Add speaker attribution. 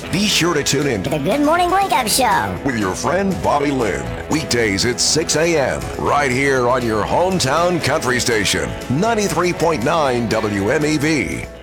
Speaker 1: Be sure to tune in
Speaker 2: The Good Morning Wake Up Show
Speaker 1: with your friend Bobby Lynn. Weekdays at 6 a.m. right here on your hometown country station, 93.9 WMEV.